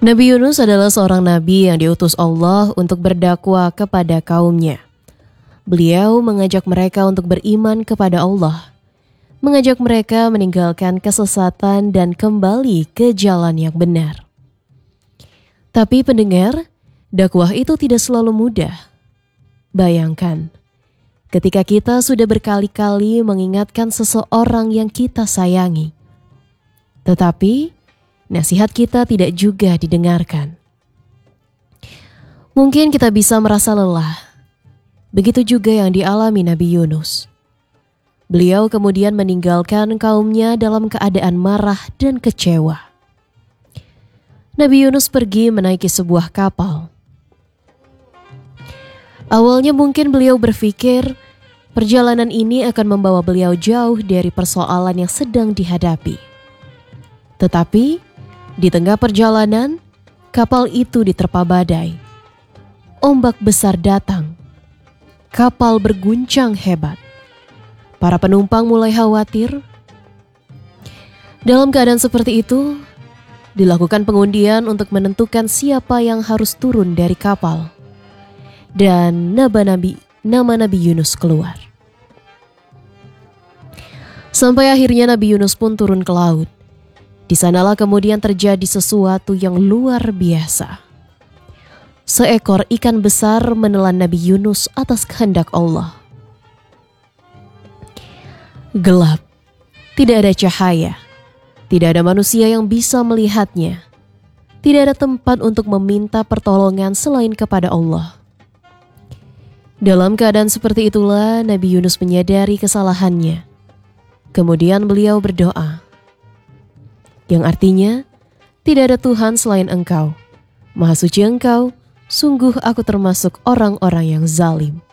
Nabi Yunus adalah seorang nabi yang diutus Allah untuk berdakwah kepada kaumnya. Beliau mengajak mereka untuk beriman kepada Allah, mengajak mereka meninggalkan kesesatan dan kembali ke jalan yang benar. Tapi pendengar, dakwah itu tidak selalu mudah. Bayangkan, ketika kita sudah berkali-kali mengingatkan seseorang yang kita sayangi, tetapi nasihat kita tidak juga didengarkan. Mungkin kita bisa merasa lelah. Begitu juga yang dialami Nabi Yunus. Beliau kemudian meninggalkan kaumnya dalam keadaan marah dan kecewa. Nabi Yunus pergi menaiki sebuah kapal. Awalnya mungkin beliau berpikir perjalanan ini akan membawa beliau jauh dari persoalan yang sedang dihadapi. Tetapi di tengah perjalanan, kapal itu diterpa badai. Ombak besar datang. Kapal berguncang hebat. Para penumpang mulai khawatir. Dalam keadaan seperti itu, dilakukan pengundian untuk menentukan siapa yang harus turun dari kapal. Dan nama Nabi Yunus keluar. Sampai akhirnya Nabi Yunus pun turun ke laut. Di sanalah kemudian terjadi sesuatu yang luar biasa. Seekor ikan besar menelan Nabi Yunus atas kehendak Allah. Gelap, tidak ada cahaya, tidak ada manusia yang bisa melihatnya. Tidak ada tempat untuk meminta pertolongan selain kepada Allah. Dalam keadaan seperti itulah Nabi Yunus menyadari kesalahannya. Kemudian beliau berdoa, yang artinya, tidak ada Tuhan selain Engkau. Maha suci Engkau, sungguh aku termasuk orang-orang yang zalim.